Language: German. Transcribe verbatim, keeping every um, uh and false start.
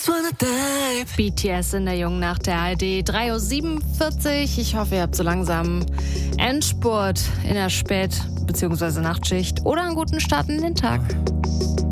B T S in der Jungen Nacht der A R D. drei Uhr siebenundvierzig. Ich hoffe, ihr habt so langsam Endspurt in der Spät- bzw. Nachtschicht oder einen guten Start in den Tag.